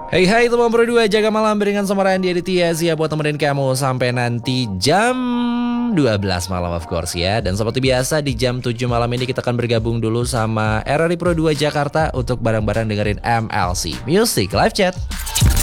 Hey hai teman Pro 2, jaga malam barengan sama Randy Aditya siap buat temenin kamu sampai nanti jam 12 malam of course ya. Dan seperti biasa di jam 7 malam ini kita akan bergabung dulu sama RRI Pro 2 Jakarta untuk bareng-bareng dengerin MLC Music Live Chat.